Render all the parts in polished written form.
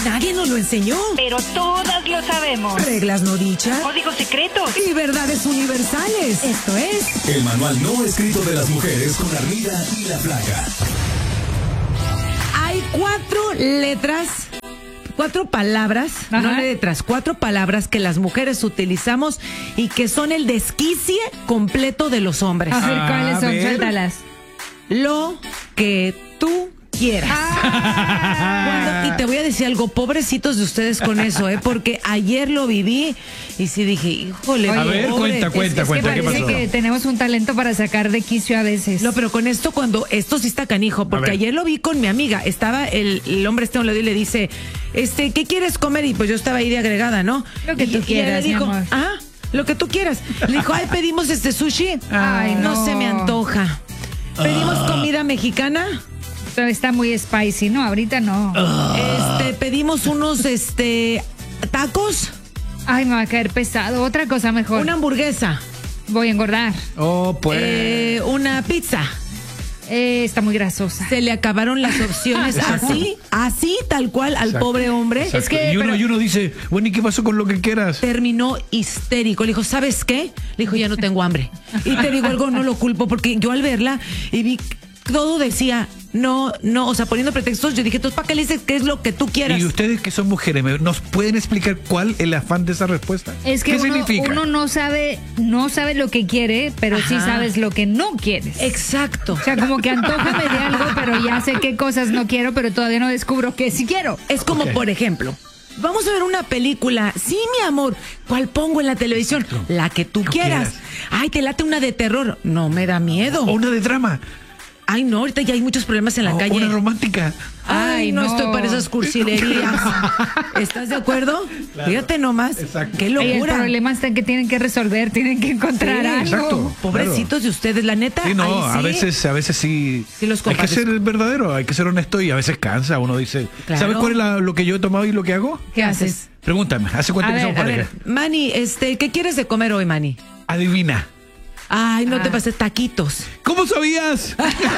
Nadie nos lo enseñó. Pero todas lo sabemos. Reglas no dichas. Códigos secretos. Y verdades universales. Esto es... El manual no escrito de las mujeres con Armida y la Flaca. Hay 4 letras... 4 palabras, Ajá. no letras, 4 palabras que las mujeres utilizamos y que son el desquicie completo de los hombres. A ver, ¿cuáles son? ver. Suéltalas. Lo que tú quieras. Y te voy a decir algo, pobrecitos de ustedes con eso, porque ayer lo viví y sí dije, híjole. A ver, pobre. cuenta, Es que ¿qué parece pasó? que tenemos un talento para sacar de quicio a veces. No, pero con esto esto sí está canijo, porque ver. ayer lo vi con mi amiga, estaba el hombre a un lado y le dice, ¿qué quieres comer? Y pues yo estaba ahí de agregada, ¿no? Lo que Y tú ella quieras, le dijo, mi amor. lo que tú quieras. Le dijo, pedimos sushi. Ay, no se me antoja. Pedimos comida mexicana. Pero está muy spicy, ¿no? Ahorita no. Pedimos unos tacos, Ay, me va a caer pesado. Otra cosa mejor. una hamburguesa, Voy a engordar. Oh, pues. una pizza. Está muy grasosa. Se le acabaron las opciones así tal cual al Exacto. pobre hombre. Exacto. es que- y uno dice, bueno, ¿y qué pasó con lo que quieras? Terminó histérico. Le dijo, ¿sabes qué? Le dijo, ya no tengo hambre. Y te digo algo, no lo culpo, porque yo al verla y vi, todo decía, no, o sea, poniendo pretextos, yo dije, entonces, ¿para qué le dices qué es lo que tú quieras? Y ustedes que son mujeres, ¿nos pueden explicar cuál es el afán de esa respuesta? Es que ¿Qué uno, significa? uno no sabe lo que quiere, pero sí Ajá. sabes lo que no quieres. Exacto. O sea, como que antójame de algo, pero ya sé qué cosas no quiero, pero todavía no descubro qué sí quiero. Es como, Ok. por ejemplo, vamos a ver una película. Sí, mi amor. ¿Cuál pongo en la televisión? La que tú quieras. Ay, te late una de terror. No me da miedo. O una de drama. Ay, no, ahorita ya hay muchos problemas en la O calle. una romántica. Ay, no no. estoy para esas cursilerías. ¿Estás de acuerdo? Fíjate nomás. Exacto. Qué Y el locura. problema está en que tienen que resolver, tienen que encontrar Sí, algo. exacto. Pobrecitos de ustedes, la neta. Sí, no, ahí a veces sí. Sí los hay que compadezco. ser verdadero, hay que ser honesto y a veces cansa. Uno dice, Claro. ¿sabes cuál es lo que yo he tomado y lo que hago? ¿Qué haces? Pregúntame, ¿hace cuánto A que ver, somos A pareja? ver, Manny, ¿qué quieres de comer hoy, Manny? Adivina. Ay, no te pases taquitos. ¿Cómo sabías?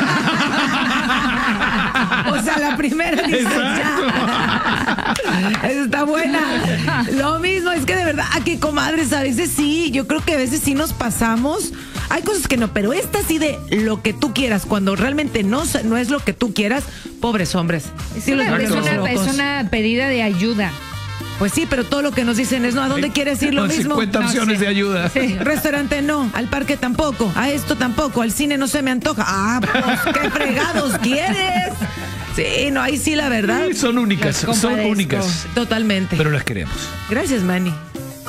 O sea, la primera dice ya. Esa está buena. Lo mismo, es que de verdad, aquí, comadres, a veces sí, yo creo que a veces sí nos pasamos. Hay cosas que no, pero esta sí de lo que tú quieras, cuando realmente no es lo que tú quieras, pobres hombres. Sí los volvemos locos. Es una pedida de ayuda. Pues sí, pero todo lo que nos dicen es, ¿no? ¿A dónde quieres ir? Lo Con mismo. 50 No, opciones sí. de ayuda. Sí. Restaurante no, al parque tampoco, a esto tampoco, al cine no se me antoja. Ah, pues, ¿qué fregados quieres? Sí, no, ahí sí la verdad. Sí, son únicas, Los son compadezco. únicas. Totalmente. Pero las queremos. Gracias, Manny.